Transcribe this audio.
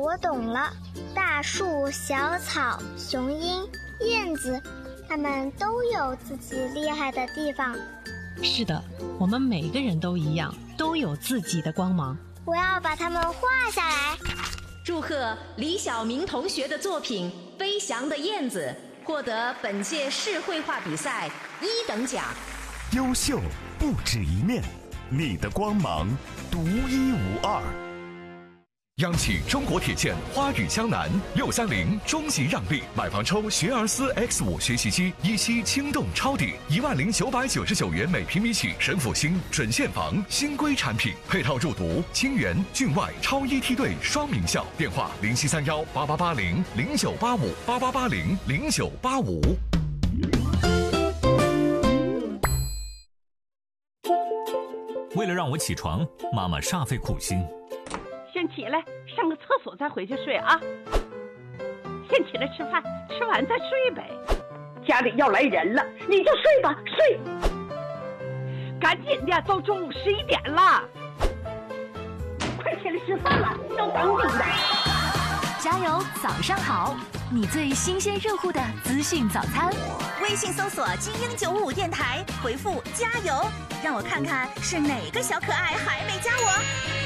我懂了，大树、小草、雄鹰、燕子，它们都有自己厉害的地方。 是的，我们每个人都一样，都有自己的光芒。 我要把它们画下来。 祝贺李晓明同学的作品《飞翔的燕子》获得本届市绘画比赛1等奖。 优秀不止一面，你的光芒独一无二。 央企中国铁建花语江南630终极让利，买房抽学而思 X5 学习机，一期轻动超抵10999元每平米起，神府新准现房新规产品，配套入读清源、郡外超一梯队双名校。电话07318880098588800985。 为了让我起床，妈妈煞费苦心。 先起来上个厕所再回去睡啊！先起来吃饭，吃完再睡呗。家里要来人了，你就睡吧，睡。赶紧的，都中午11点了，快起来吃饭了，都等你呢。 加油，早上好！你最新鲜热乎的资讯早餐。 微信搜索精英955电台，回复加油，让我看看是哪个小可爱还没加我。